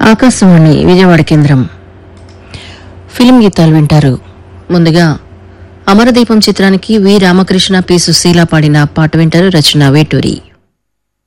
ఆకాశవాణి విజయవాడ కేంద్రం. ఫిలిం గీతాలు వింటారు. ముందుగా అమరదీపం చిత్రానికి వి రామకృష్ణ, పి సుశీల పాడిన పాట వింటారు. రచన వేటూరి.